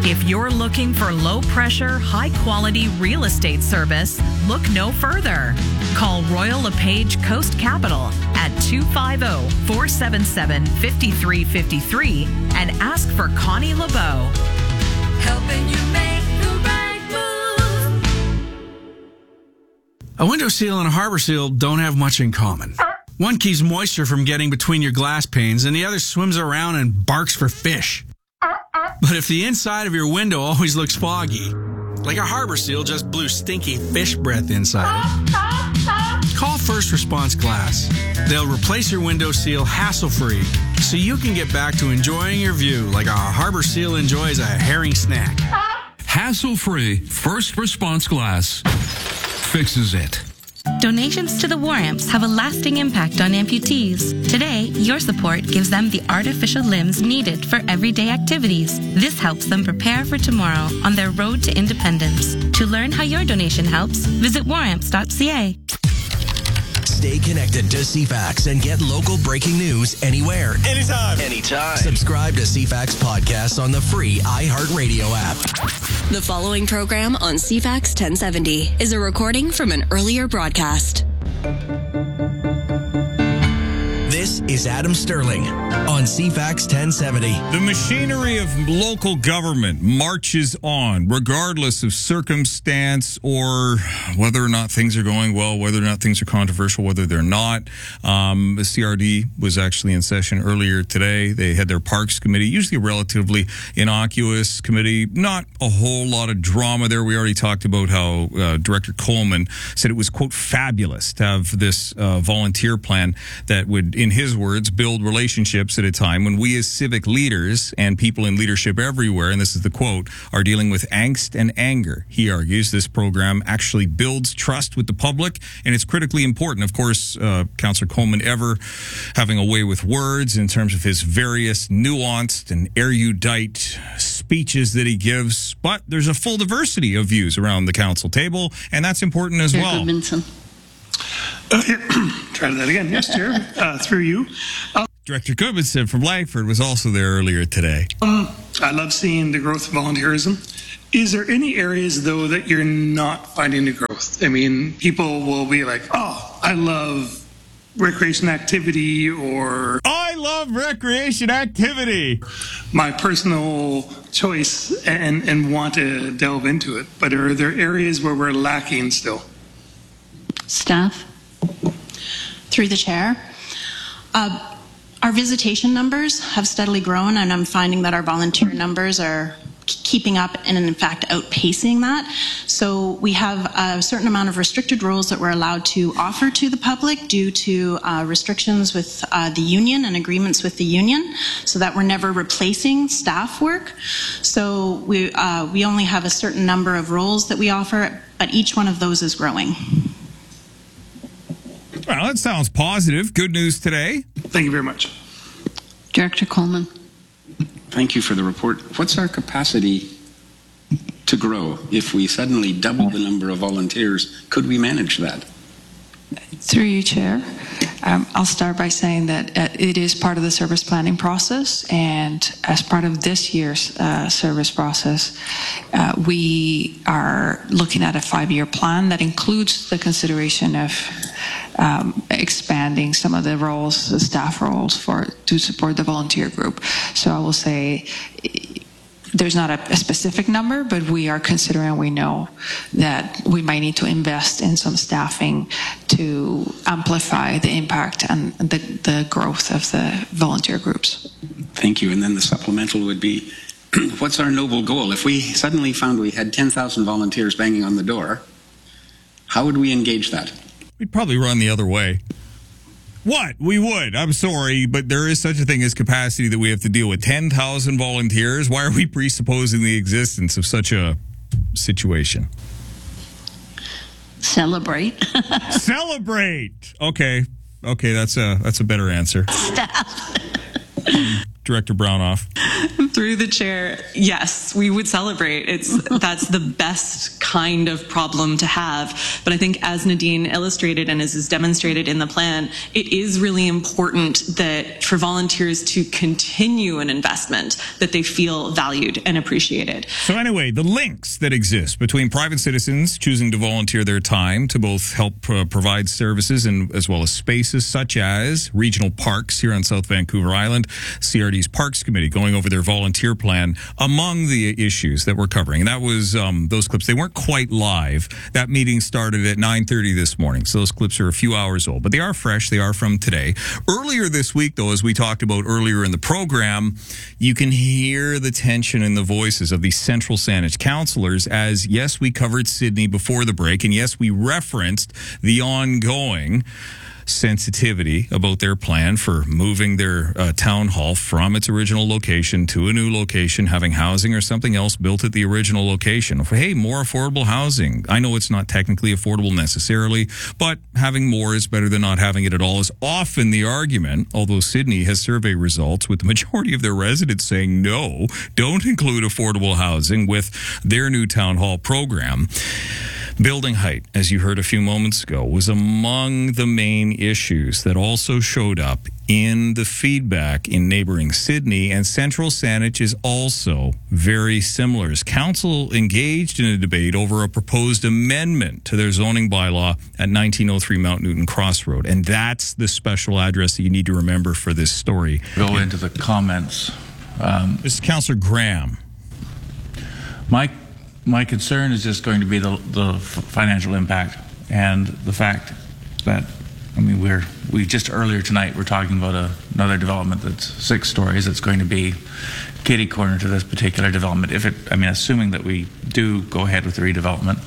If you're looking for low-pressure, high-quality real estate service, look no further. Call Royal LePage Coast Capital at 250-477-5353 and ask for Connie LeBeau. Helping you make the right move. A window seal and a harbor seal don't have much in common. One keeps moisture from getting between your glass panes, and the other swims around and barks for fish. But if the inside of your window always looks foggy, like a harbor seal just blew stinky fish breath inside it, call First Response Glass. They'll replace your window seal hassle-free so you can get back to enjoying your view like a harbor seal enjoys a herring snack. Hassle-free First Response Glass fixes it. Donations to the War Amps have a lasting impact on amputees. Today, your support gives them the artificial limbs needed for everyday activities. This helps them prepare for tomorrow on their road to independence. To learn how your donation helps, visit waramps.ca. Stay connected to CFAX and get local breaking news anywhere. Anytime. Subscribe to CFAX podcasts on the free iHeartRadio app. The following program on CFAX 1070 is a recording from an earlier broadcast. This is Adam Sterling on CFAX 1070. The machinery of local government marches on, regardless of circumstance or whether or not things are going well, whether or not things are controversial, whether they're not. The CRD was actually in session earlier today. They had their Parks Committee, usually a relatively innocuous committee. Not a whole lot of drama there. We already talked about how Director Coleman said it was, quote, fabulous to have this volunteer plan that would, in his words, build relationships at a time when we as civic leaders and people in leadership everywhere, and this is the quote, are dealing with angst and anger. He argues this program actually builds trust with the public, and it's critically important. Of course, Councillor Coleman ever having a way with words in terms of his various nuanced and erudite speeches that he gives, but there's a full diversity of views around the council table, and that's important as well. Try that again. Yes, Chair. Through you. Director Goodmanson from Langford was also there earlier today. I love seeing the growth of volunteerism. Is there any areas, though, that you're not finding the growth? I mean, people will be like, oh, I love recreation activity, or I love recreation activity. My personal choice and want to delve into it. But are there areas where we're lacking still? Staff. Through the chair. Our visitation numbers have steadily grown, and I'm finding that our volunteer numbers are keeping up and in fact outpacing that. So we have a certain amount of restricted roles that we're allowed to offer to the public due to restrictions with the union and agreements with the union, so that we're never replacing staff work. So we only have a certain number of roles that we offer, but each one of those is growing. Well, that sounds positive. Good news today. Thank you very much. Director Coleman. Thank you for the report. What's our capacity to grow? If we suddenly double the number of volunteers, could we manage that? Through you, Chair. I'll start by saying that it is part of the service planning process, and as part of this year's service process, we are looking at a 5-year plan that includes the consideration of expanding some of the roles, the staff roles, to support the volunteer group. So I will say there's not a specific number, but we are considering, we know that we might need to invest in some staffing to amplify the impact and the growth of the volunteer groups. Thank you. And then the supplemental would be, what's our noble goal? If we suddenly found we had 10,000 volunteers banging on the door, how would we engage that? We'd probably run the other way. What? We would. I'm sorry, but there is such a thing as capacity that we have to deal with. 10,000 volunteers? Why are we presupposing the existence of such a situation? Celebrate. Celebrate! Okay, that's a better answer. Staff. Director Brownoff. Through the chair, yes, we would celebrate. That's the best kind of problem to have. But I think as Nadine illustrated and as is demonstrated in the plan, it is really important that for volunteers to continue an investment, that they feel valued and appreciated. So anyway, the links that exist between private citizens choosing to volunteer their time to both help provide services and as well as spaces such as regional parks here on South Vancouver Island, CRD's Parks Committee going over their volunteer plan among the issues that we're covering. And that was those clips. They weren't quite live. That meeting started at 9:30 this morning. So those clips are a few hours old, but they are fresh. They are from today. Earlier this week, though, as we talked about earlier in the program, you can hear the tension in the voices of these Central Saanich councillors as, yes, we covered Sydney before the break, and yes, we referenced the ongoing sensitivity about their plan for moving their town hall from its original location to a new location, having housing or something else built at the original location. Hey, more affordable housing. I know it's not technically affordable necessarily, but having more is better than not having it at all is often the argument, although Sydney has survey results with the majority of their residents saying no, don't include affordable housing with their new town hall program. Building height, as you heard a few moments ago, was among the main issues that also showed up in the feedback in neighboring Sydney, and Central Saanich is also very similar. As council engaged in a debate over a proposed amendment to their zoning bylaw at 1903 Mount Newton Crossroad, and that's the special address that you need to remember for this story. Go into the comments. This is Councillor Graham. My concern is just going to be the financial impact and the fact that, I mean, we just earlier tonight we're talking about another development that's 6 stories. It's going to be kitty corner to this particular development. Assuming that we do go ahead with the redevelopment,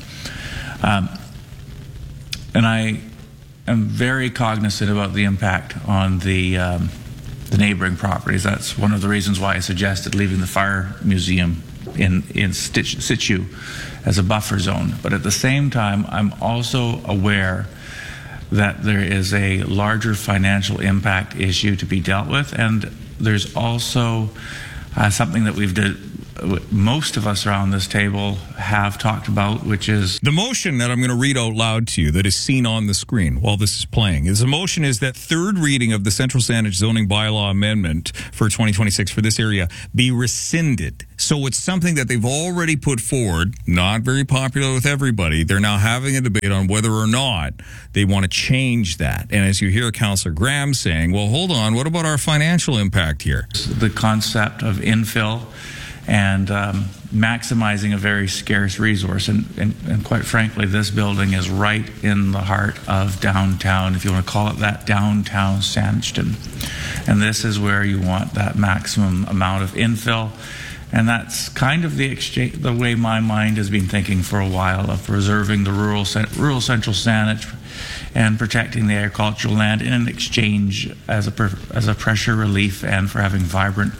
and I am very cognizant about the impact on the neighboring properties. That's one of the reasons why I suggested leaving the fire museum in situ as a buffer zone. But at the same time, I'm also aware that there is a larger financial impact issue to be dealt with, and there's also something that most of us around this table have talked about, which is the motion that I'm going to read out loud to you that is seen on the screen while this is playing. The motion is that third reading of the Central Saanich zoning bylaw amendment for 2026 for this area be rescinded. So it's something that they've already put forward, not very popular with everybody. They're now having a debate on whether or not they want to change that. And as you hear Councillor Graham saying, well, hold on, what about our financial impact here? The concept of infill and maximizing a very scarce resource. And quite frankly, this building is right in the heart of downtown, if you want to call it that, downtown Saanich. And this is where you want that maximum amount of infill. And that's kind of the way my mind has been thinking for a while, of preserving the rural Central Saanich and protecting the agricultural land in an exchange as a pressure relief and for having vibrant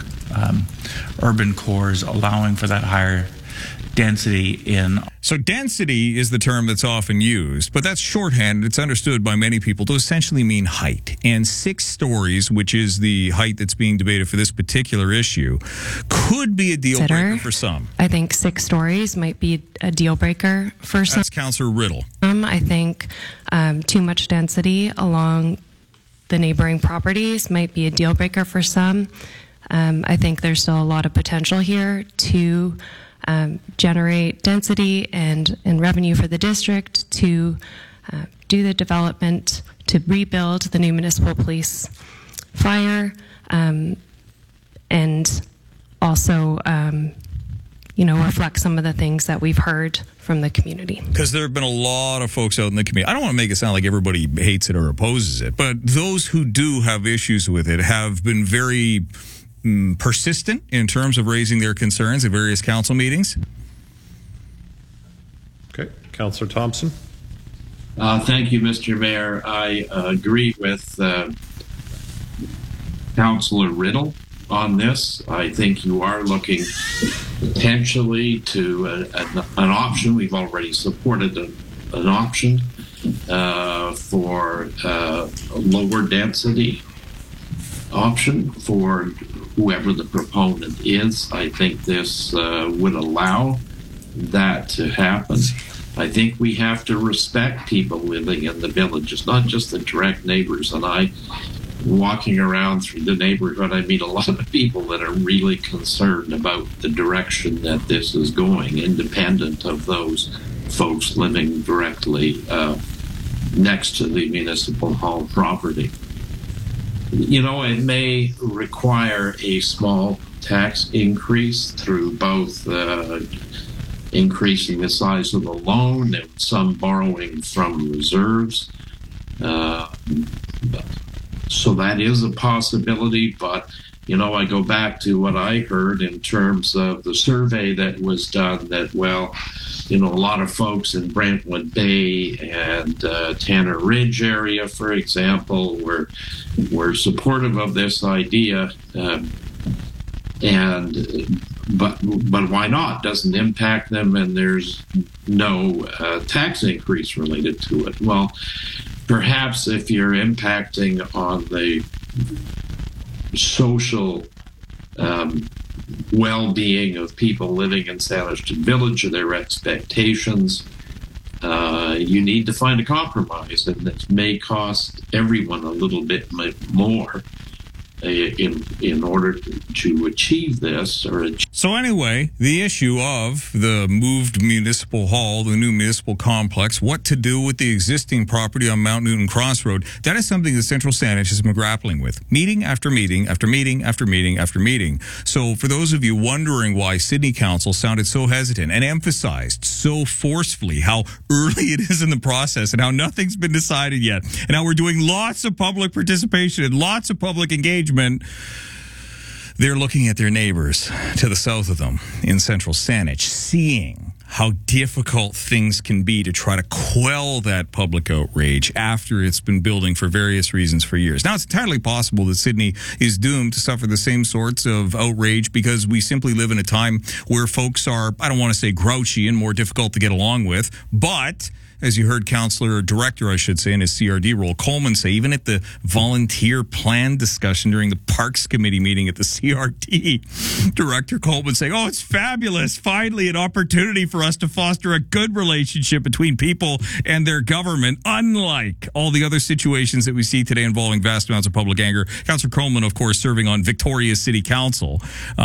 urban cores, allowing for that higher density in. So density is the term that's often used, but that's shorthand. It's understood by many people to essentially mean height. And 6 stories, which is the height that's being debated for this particular issue, could be a deal breaker for some. I think 6 stories might be a deal breaker for some. That's Councillor Riddle. I think too much density along the neighboring properties might be a deal breaker for some. I think there's still a lot of potential here to generate density and revenue for the district, to do the development, to rebuild the new municipal police fire, and also reflect some of the things that we've heard from the community. Because there have been a lot of folks out in the community. I don't want to make it sound like everybody hates it or opposes it, but those who do have issues with it have been very persistent in terms of raising their concerns at various council meetings. Okay, Councillor Thompson. Thank you, Mr. Mayor. I agree with Councillor Riddle on this. I think you are looking potentially to an option. We've already supported an option for a lower density option for whoever the proponent is. I think this would allow that to happen. I think we have to respect people living in the villages, not just the direct neighbors. And I, walking around through the neighborhood, I meet a lot of people that are really concerned about the direction that this is going, independent of those folks living directly next to the municipal hall property. You know, it may require a small tax increase through both increasing the size of the loan and some borrowing from reserves. So that is a possibility, but, you know, I go back to what I heard in terms of the survey that was done that, well, you know, a lot of folks in Brentwood Bay and Tanner Ridge area, for example, were supportive of this idea. But why not? Doesn't impact them, and there's no tax increase related to it. Well, perhaps if you're impacting on the social well-being of people living in Sandwich Village or their expectations, you need to find a compromise, and it may cost everyone a little bit more in order to achieve this. So anyway, the issue of the moved municipal hall, the new municipal complex, what to do with the existing property on Mount Newton Crossroad, that is something that Central Saanich has been grappling with. Meeting after meeting after meeting after meeting after meeting. So for those of you wondering why Sydney Council sounded so hesitant and emphasized so forcefully how early it is in the process and how nothing's been decided yet, and how we're doing lots of public participation and lots of public engagement, they're looking at their neighbors to the south of them in Central Saanich, seeing how difficult things can be to try to quell that public outrage after it's been building for various reasons for years. Now, it's entirely possible that Sydney is doomed to suffer the same sorts of outrage because we simply live in a time where folks are, I don't want to say grouchy and more difficult to get along with, but as you heard Director, I should say, in his CRD role, Coleman say, even at the volunteer plan discussion during the Parks Committee meeting at the CRD, Director Coleman saying, oh, it's fabulous. Finally, an opportunity for us to foster a good relationship between people and their government, unlike all the other situations that we see today involving vast amounts of public anger. Councillor Coleman, of course, serving on Victoria City Council.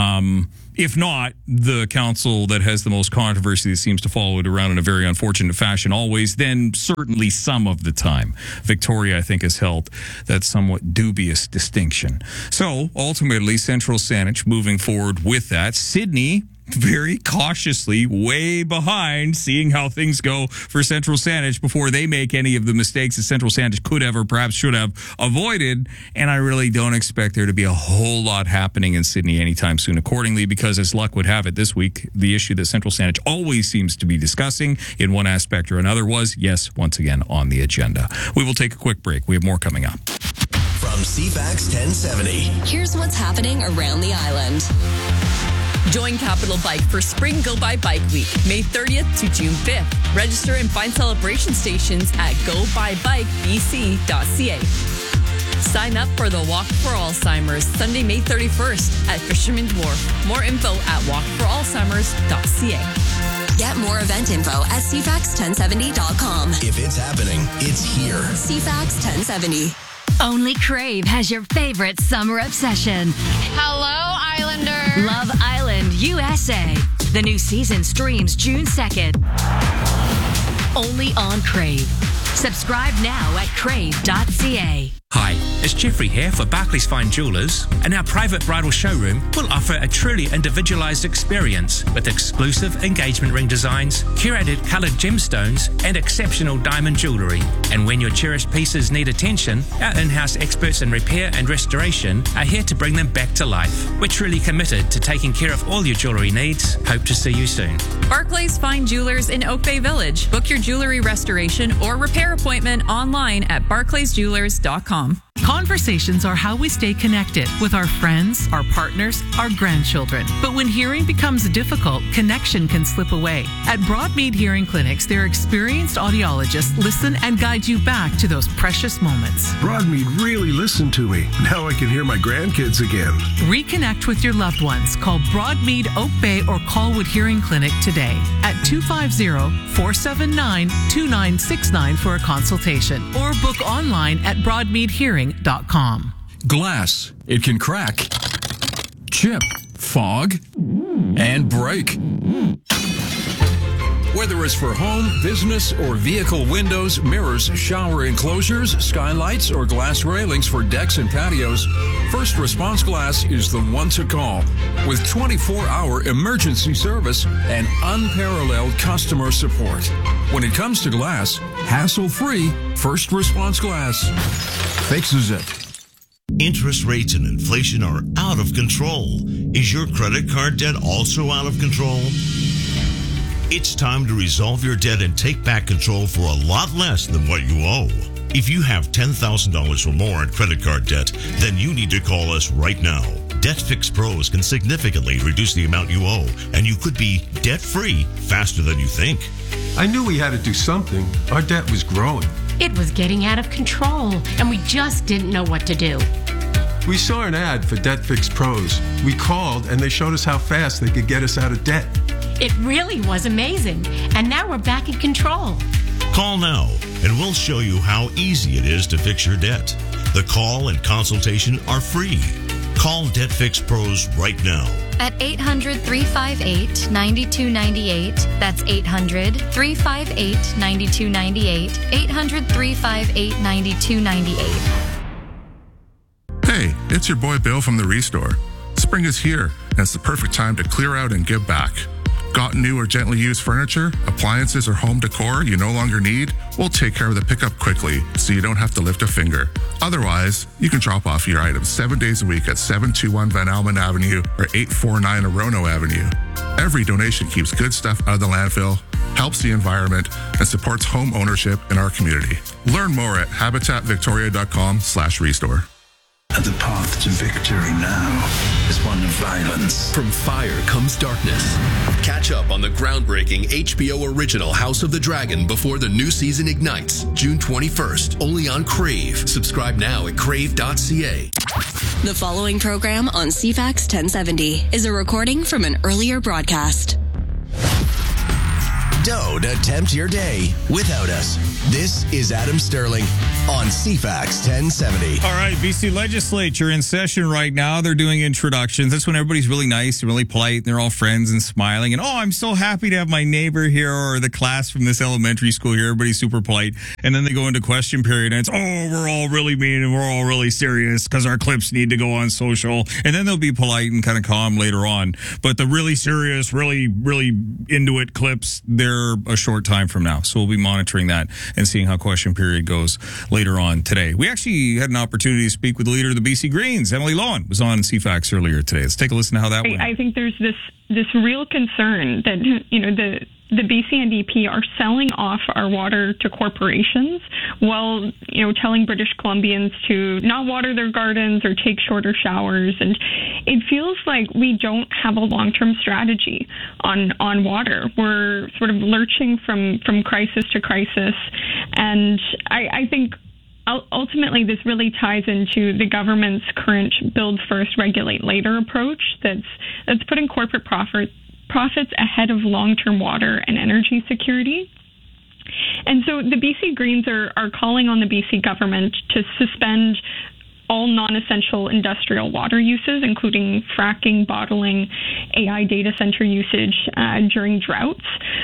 If not the council that has the most controversy that seems to follow it around in a very unfortunate fashion always, then certainly some of the time. Victoria, I think, has held that somewhat dubious distinction. So, ultimately, Central Saanich moving forward with that. Sydney, very cautiously, way behind, seeing how things go for Central Saanich before they make any of the mistakes that Central Saanich could have or perhaps should have avoided. And I really don't expect there to be a whole lot happening in Sydney anytime soon accordingly, because as luck would have it this week, the issue that Central Saanich always seems to be discussing in one aspect or another was, yes, once again on the agenda. We will take a quick break. We have more coming up. From CFAX 1070. Here's what's happening around the island. Join Capital Bike for Spring Go By Bike Week, May 30th to June 5th. Register and find celebration stations at gobuybikebc.ca. Sign up for the Walk for Alzheimer's, Sunday, May 31st at Fisherman's Wharf. More info at walkforalzheimers.ca. Get more event info at cfax1070.com. If it's happening, it's here. CFAX 1070. Only Crave has your favorite summer obsession. Hello, Islander. Love Island USA. The new season streams June 2nd. Only on Crave. Subscribe now at crave.ca. Hi, it's Jeffrey here for Barclays Fine Jewellers, and our private bridal showroom will offer a truly individualised experience with exclusive engagement ring designs, curated coloured gemstones, and exceptional diamond jewellery. And when your cherished pieces need attention, our in-house experts in repair and restoration are here to bring them back to life. We're truly committed to taking care of all your jewellery needs. Hope to see you soon. Barclays Fine Jewelers in Oak Bay Village. Book your jewellery restoration or repair appointment online at barclaysjewelers.com. Conversations are how we stay connected with our friends, our partners, our grandchildren. But when hearing becomes difficult, connection can slip away. At Broadmead Hearing Clinics, their experienced audiologists listen and guide you back to those precious moments. Broadmead really listened to me. Now I can hear my grandkids again. Reconnect with your loved ones. Call Broadmead Oak Bay or Colwood Hearing Clinic today at at 250-479-2969 for a consultation or book online at broadmeadhearing.com. Glass. It can crack, chip, fog, and break. Whether it's for home, business, or vehicle windows, mirrors, shower enclosures, skylights, or glass railings for decks and patios, First Response Glass is the one to call. With 24-hour emergency service and unparalleled customer support. When it comes to glass, hassle-free, First Response Glass fixes it. Interest rates and inflation are out of control. Is your credit card debt also out of control? It's time to resolve your debt and take back control for a lot less than what you owe. If you have $10,000 or more in credit card debt, then you need to call us right now. Debt Fix Pros can significantly reduce the amount you owe, and you could be debt-free faster than you think. I knew we had to do something. Our debt was growing. It was getting out of control, and we just didn't know what to do. We saw an ad for Debt Fix Pros. We called, and they showed us how fast they could get us out of debt. It really was amazing, and now we're back in control. Call now, and we'll show you how easy it is to fix your debt. The call and consultation are free. Call Debt Fix Pros right now. At 800-358-9298. That's 800-358-9298. 800-358-9298. Hey, it's your boy Bill from the Restore. Spring is here, and it's the perfect time to clear out and give back. Got new or gently used furniture, appliances, or home decor you no longer need? We'll take care of the pickup quickly so you don't have to lift a finger. Otherwise, you can drop off your items 7 days a week at 721 Van Almen Avenue or 849 Orono Avenue. Every donation keeps good stuff out of the landfill, helps the environment, and supports home ownership in our community. Learn more at habitatvictoria.com/restore. The path to victory now is one of violence. From fire comes darkness. Catch up on the groundbreaking HBO original House of the Dragon before the new season ignites, June 21st, only on Crave. Subscribe now at crave.ca. The following program on CFAX 1070 is a recording from an earlier broadcast. Don't attempt your day without us. This is Adam Sterling on CFAX 1070. All right, BC Legislature in session right now. They're doing introductions. That's when everybody's really nice and really polite, and they're all friends and smiling. And, I'm so happy to have my neighbor here or the class from this elementary school here. Everybody's super polite. And then they go into question period, and it's, we're all really mean and we're all really serious because our clips need to go on social. And then they'll be polite and kind of calm later on. But the really serious, really, really into it clips, they're a short time from now. So we'll be monitoring that and seeing how question period goes later on today. We actually had an opportunity to speak with the leader of the BC Greens, Emily Lohan, was on CFAX earlier today. Let's take a listen to how that went. I think there's this real concern that, the BC NDP are selling off our water to corporations while, telling British Columbians to not water their gardens or take shorter showers. And it feels like we don't have a long-term strategy on water. We're sort of lurching from crisis to crisis. And I think ultimately, this really ties into the government's current build first, regulate later approach that's putting corporate profits ahead of long-term water and energy security. And so the BC Greens are calling on the BC government to suspend all non-essential industrial water uses, including fracking, bottling, AI data center usage during droughts,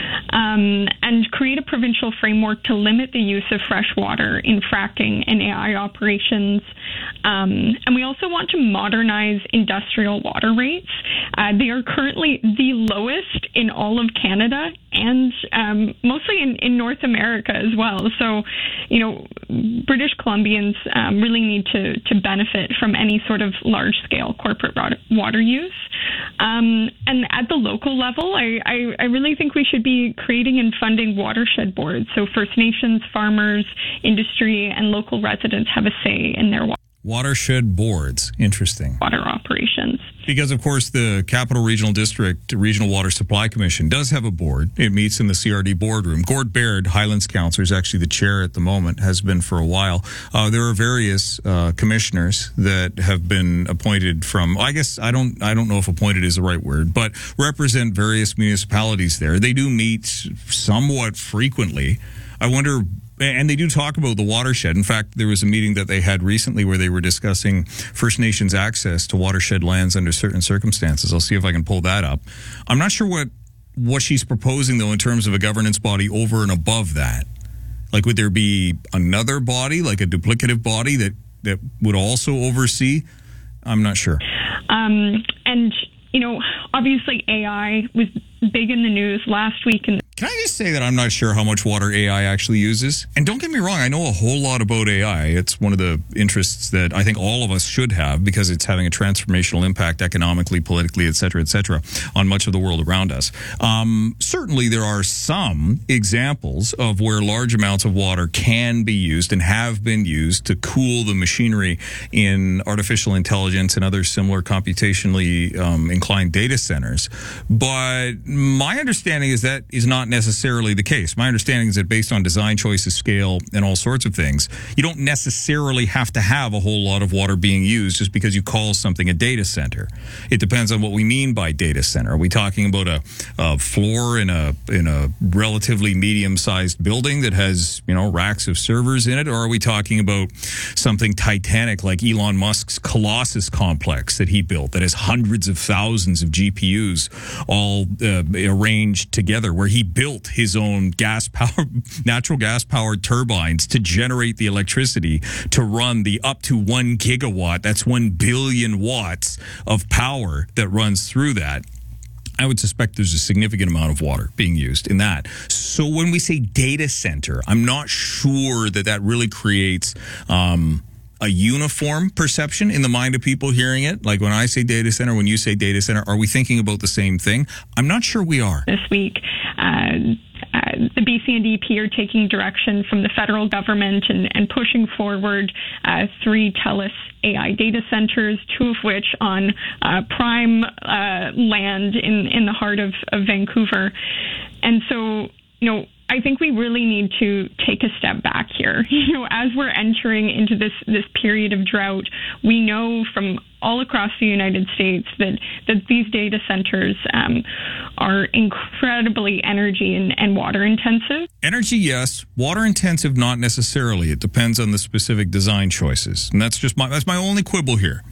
and create a provincial framework to limit the use of fresh water in fracking and AI operations. And we also want to modernize industrial water rates. They are currently the lowest in all of Canada and mostly in North America as well. So, British Columbians really need to benefit from any sort of large-scale corporate water use. And at the local level, I really think we should be creating and funding watershed boards. So First Nations, farmers, industry, and local residents have a say in their water. Watershed boards. Interesting. Water operations. Because, of course, the Capital Regional District Regional Water Supply Commission does have a board. It meets in the CRD boardroom. Gord Baird, Highlands Councillor, is actually the chair at the moment, has been for a while. There are various commissioners that have been appointed from, I guess, I don't know if appointed is the right word, but represent various municipalities there. They do meet somewhat frequently. I wonder... And they do talk about the watershed. In fact, there was a meeting that they had recently where they were discussing First Nations access to watershed lands under certain circumstances. I'll see if I can pull that up. I'm not sure what she's proposing, though, in terms of a governance body over and above that. Like, would there be another body, like a duplicative body that would also oversee? I'm not sure. And, obviously AI was big in the news last week. Can I just say that I'm not sure how much water AI actually uses? And don't get me wrong, I know a whole lot about AI. It's one of the interests that I think all of us should have because it's having a transformational impact economically, politically, et cetera, on much of the world around us. Certainly there are some examples of where large amounts of water can be used and have been used to cool the machinery in artificial intelligence and other similar computationally inclined data centers. But my understanding is that is not necessarily the case. My understanding is that based on design choices, scale, and all sorts of things, you don't necessarily have to have a whole lot of water being used just because you call something a data center. It depends on what we mean by data center. Are we talking about a floor in a relatively medium-sized building that has, racks of servers in it, or are we talking about something titanic like Elon Musk's Colossus complex that he built that has hundreds of thousands of GPUs all arranged together, where he built his own natural gas powered turbines to generate the electricity to run the up to 1 gigawatt, that's 1 billion watts of power that runs through that. I would suspect there's a significant amount of water being used in that. So when we say data center, I'm not sure that really creates a uniform perception in the mind of people hearing it. Like when I say data center, when you say data center, are we thinking about the same thing? I'm not sure we are. This week, the BC&DP are taking direction from the federal government and pushing forward 3 TELUS AI data centers, 2 of which on prime land in the heart of Vancouver. And so, I think we really need to take a step back here. As we're entering into this period of drought, we know from all across the United States that these data centers are incredibly energy and water intensive. Energy, yes. Water intensive, not necessarily. It depends on the specific design choices, and that's my only quibble here.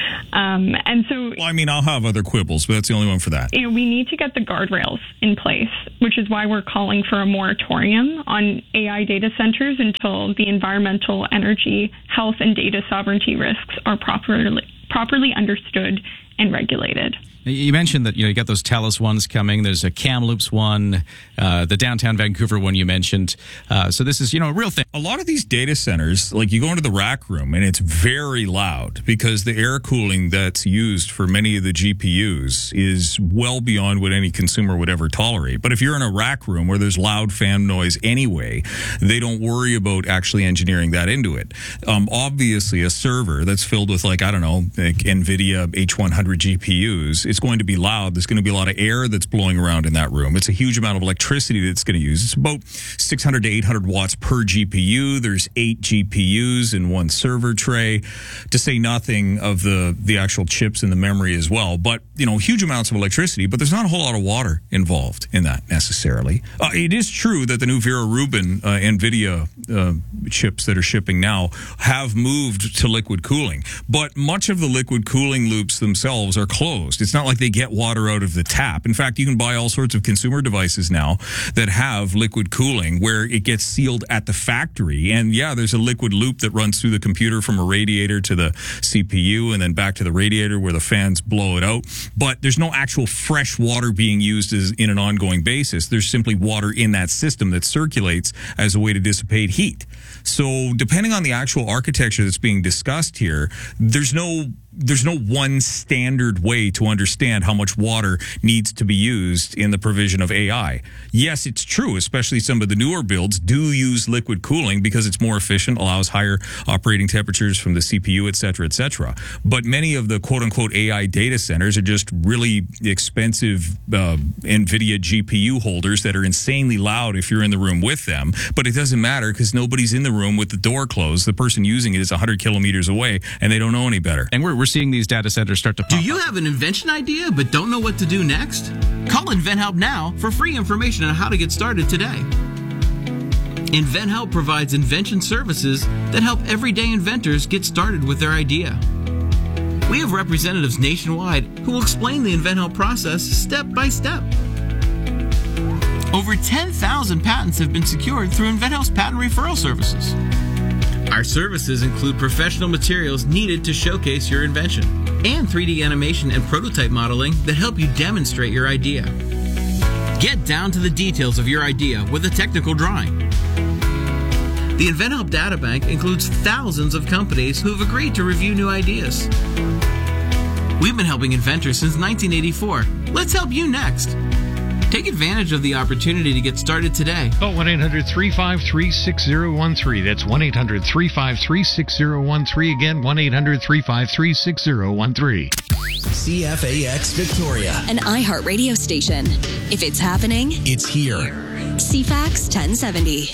And so, well, I mean, I'll have other quibbles, but that's the only one for that. We need to get the guardrails in place, which is why we're calling for a moratorium on AI data centers until the environmental, energy, health, and data sovereignty risks are properly understood and regulated. You mentioned that you got those TELUS ones coming. There's a Kamloops one, the downtown Vancouver one you mentioned. So this is a real thing. A lot of these data centers, like you go into the rack room and it's very loud because the air cooling that's used for many of the GPUs is well beyond what any consumer would ever tolerate. But if you're in a rack room where there's loud fan noise anyway, they don't worry about actually engineering that into it. Obviously, a server that's filled with NVIDIA H100 GPUs, it's going to be loud. There's going to be a lot of air that's blowing around in that room. It's a huge amount of electricity that's going to use. It's about 600 to 800 watts per GPU. There's 8 GPUs in one server tray, to say nothing of the actual chips and the memory as well. But, huge amounts of electricity, but there's not a whole lot of water involved in that necessarily. It is true that the new Vera Rubin NVIDIA chips that are shipping now have moved to liquid cooling, but much of the liquid cooling loops themselves are closed. It's not like they get water out of the tap. In fact, you can buy all sorts of consumer devices now that have liquid cooling where it gets sealed at the factory. And yeah, there's a liquid loop that runs through the computer from a radiator to the CPU and then back to the radiator where the fans blow it out. But there's no actual fresh water being used in an ongoing basis. There's simply water in that system that circulates as a way to dissipate heat. So depending on the actual architecture that's being discussed here, there's no there's no one standard way to understand how much water needs to be used in the provision of AI. Yes, it's true, especially some of the newer builds do use liquid cooling because it's more efficient, allows higher operating temperatures from the CPU, et cetera, et cetera. But many of the quote-unquote AI data centers are just really expensive NVIDIA GPU holders that are insanely loud if you're in the room with them. But it doesn't matter because nobody's in the room with the door closed. The person using it is 100 kilometers away, and they don't know any better. And we're seeing ththese data centers start to pop Do you have an invention idea but don't know what to do next? Call InventHelp now for free information on how to get started today. InventHelp provides invention services that help everyday inventors get started with their idea. We have representatives nationwide who will explain the InventHelp process step by step. Over 10,000 patents have been secured through InventHelp's patent referral services. Our services include professional materials needed to showcase your invention and 3D animation and prototype modeling that help you demonstrate your idea. Get down to the details of your idea with a technical drawing. The InventHelp Data Bank includes thousands of companies who have agreed to review new ideas. We've been helping inventors since 1984. Let's help you next. Take advantage of the opportunity to get started today. Call 1-800-353-6013. That's 1-800-353-6013. Again, 1-800-353-6013. CFAX Victoria. An iHeart radio station. If it's happening, it's here. CFAX 1070.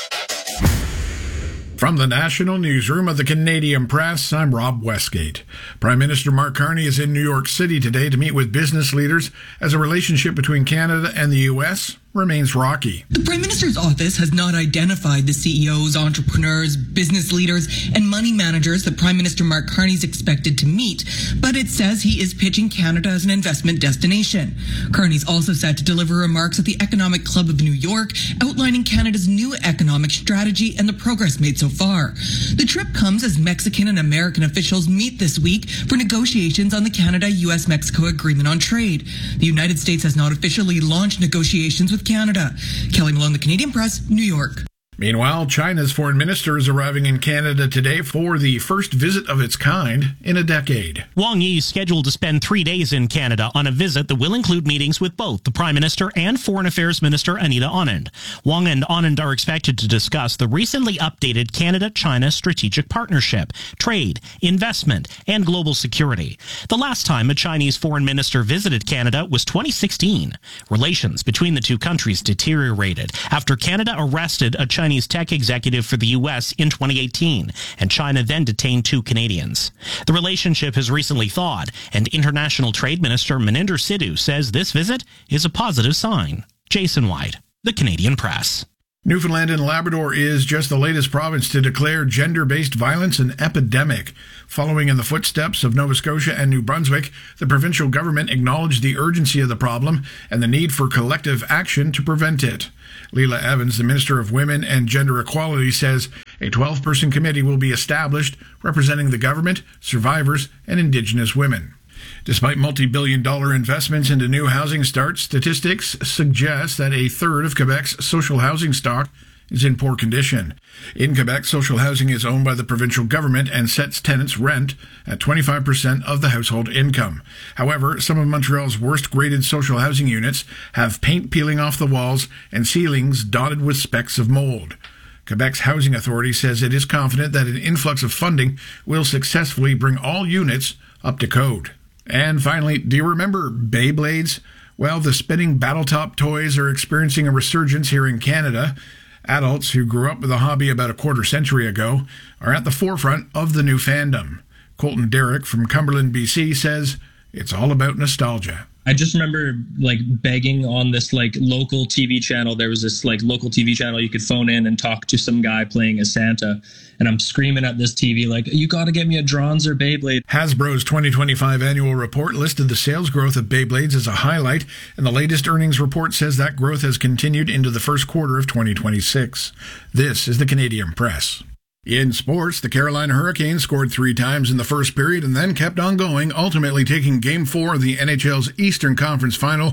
From the National Newsroom of the Canadian Press, I'm Rob Westgate. Prime Minister Mark Carney is in New York City today to meet with business leaders as a relationship between Canada and the U.S. remains rocky. The Prime Minister's office has not identified the CEOs, entrepreneurs, business leaders, and money managers that Prime Minister Mark Carney is expected to meet, but it says he is pitching Canada as an investment destination. Carney's also set to deliver remarks at the Economic Club of New York, outlining Canada's new economic strategy and the progress made so far. The trip comes as Mexican and American officials meet this week for negotiations on the Canada-U.S.-Mexico Agreement on Trade. The United States has not officially launched negotiations with Canada. Kelly Malone, The Canadian Press, New York. Meanwhile, China's foreign minister is arriving in Canada today for the first visit of its kind in a decade. Wang Yi is scheduled to spend 3 days in Canada on a visit that will include meetings with both the Prime Minister and Foreign Affairs Minister Anita Anand. Wang and Anand are expected to discuss the recently updated Canada-China strategic partnership, trade, investment, and global security. The last time a Chinese foreign minister visited Canada was 2016. Relations between the two countries deteriorated after Canada arrested a Chinese tech executive for the U.S. in 2018, and China then detained 2 Canadians. The relationship has recently thawed, and International Trade Minister Maninder Sidhu says this visit is a positive sign. Jason White, The Canadian Press. Newfoundland and Labrador is just the latest province to declare gender-based violence an epidemic. Following in the footsteps of Nova Scotia and New Brunswick, the provincial government acknowledged the urgency of the problem and the need for collective action to prevent it. Leila Evans, the Minister of Women and Gender Equality, says a 12-person committee will be established representing the government, survivors, and Indigenous women. Despite multi-billion-dollar investments into new housing starts, statistics suggest that a third of Quebec's social housing stock is in poor condition. In Quebec, social housing is owned by the provincial government and sets tenants' rent at 25% of the household income. However, some of Montreal's worst-graded social housing units have paint peeling off the walls and ceilings dotted with specks of mold. Quebec's Housing Authority says it is confident that an influx of funding will successfully bring all units up to code. And finally, do you remember Beyblades? Well, the spinning Battletop toys are experiencing a resurgence here in Canada. Adults who grew up with the hobby about a quarter century ago are at the forefront of the new fandom. Colton Derrick from Cumberland, BC says it's all about nostalgia. I just remember begging on this local TV channel. There was this local TV channel you could phone in and talk to some guy playing as Santa. And I'm screaming at this TV you got to get me a Drons or Beyblade. Hasbro's 2025 annual report listed the sales growth of Beyblades as a highlight, and the latest earnings report says that growth has continued into the first quarter of 2026. This is the Canadian Press. In sports, the Carolina Hurricanes scored 3 times in the first period and then kept on going, ultimately taking Game 4 of the NHL's Eastern Conference Final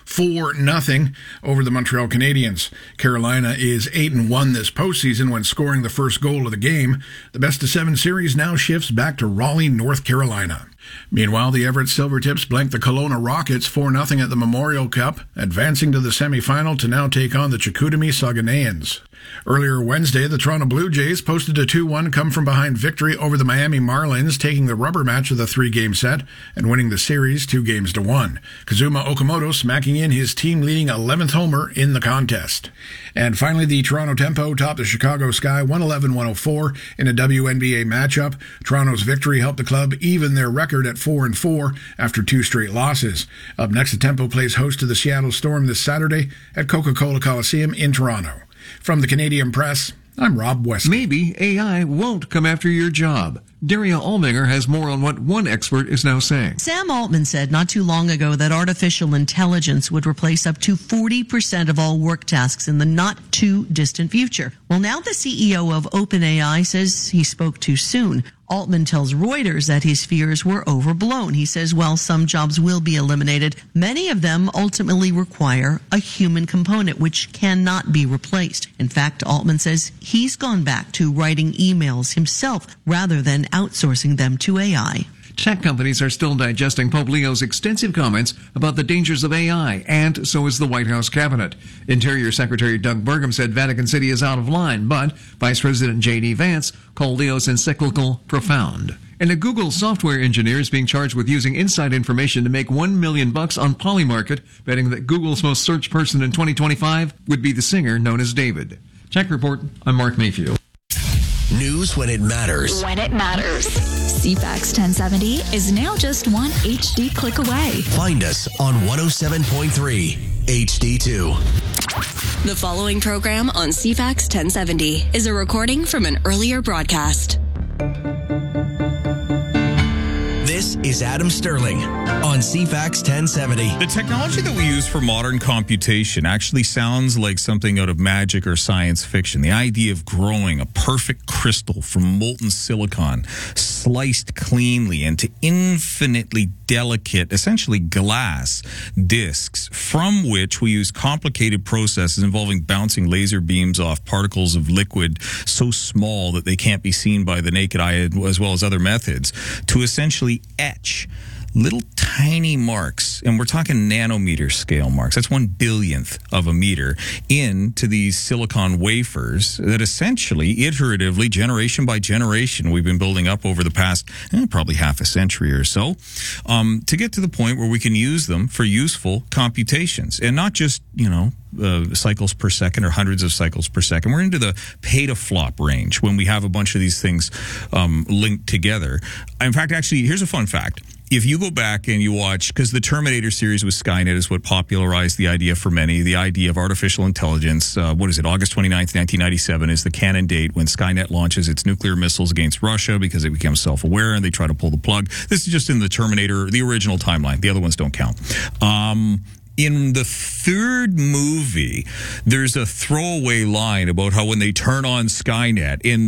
4-0 over the Montreal Canadiens. Carolina is 8-1 this postseason when scoring the first goal of the game. The best-of-7 series now shifts back to Raleigh, North Carolina. Meanwhile, the Everett Silvertips blanked the Kelowna Rockets 4-0 at the Memorial Cup, advancing to the semifinal to now take on the Chicoutimi Sauganeans. Earlier Wednesday, the Toronto Blue Jays posted a 2-1 come-from-behind victory over the Miami Marlins, taking the rubber match of the 3-game set and winning the series 2-1. Kazuma Okamoto smacking in his team-leading 11th homer in the contest. And finally, the Toronto Tempo topped the Chicago Sky 111-104 in a WNBA matchup. Toronto's victory helped the club even their record at 4-4 after 2 straight losses. Up next, the Tempo plays host to the Seattle Storm this Saturday at Coca-Cola Coliseum in Toronto. From the Canadian Press, I'm Rob West. Maybe AI won't come after your job. Daria Allminger has more on what one expert is now saying. Sam Altman said not too long ago that artificial intelligence would replace up to 40% of all work tasks in the not too distant future. Well, now the CEO of OpenAI says he spoke too soon. Altman tells Reuters that his fears were overblown. He says while some jobs will be eliminated, many of them ultimately require a human component which cannot be replaced. In fact, Altman says he's gone back to writing emails himself rather than outsourcing them to AI. Tech companies are still digesting Pope Leo's extensive comments about the dangers of AI, and so is the White House cabinet. Interior Secretary Doug Burgum said Vatican City is out of line, but Vice President J.D. Vance called Leo's encyclical profound. And a Google software engineer is being charged with using inside information to make $1 million on Polymarket, betting that Google's most searched person in 2025 would be the singer known as David. Tech Report, I'm Mark Mayfield. News when it matters. When it matters. CFAX 1070 is now just one HD click away. Find us on 107.3 HD2. The following program on CFAX 1070 is a recording from an earlier broadcast. This is Adam Sterling on CFAX 1070. The technology that we use for modern computation actually sounds like something out of magic or science fiction. The idea of growing a perfect crystal from molten silicon, sliced cleanly into infinitely delicate, essentially glass discs, from which we use complicated processes involving bouncing laser beams off particles of liquid so small that they can't be seen by the naked eye, as well as other methods, to essentially etch little tiny marks, and we're talking nanometer scale marks, that's 1/1000th of a meter, into these silicon wafers that essentially, iteratively, generation by generation, we've been building up over the past probably half a century or so, to get to the point where we can use them for useful computations, and not just, cycles per second or hundreds of cycles per second. We're into the petaflop range when we have a bunch of these things linked together. In fact, actually, here's a fun fact. If you go back and you watch, because the Terminator series with Skynet is what popularized the idea for many, the idea of artificial intelligence. August 29th, 1997 is the canon date when Skynet launches its nuclear missiles against Russia because it becomes self-aware and they try to pull the plug. This is just in the Terminator, the original timeline. The other ones don't count. In the third movie, there's a throwaway line about how when they turn on Skynet, in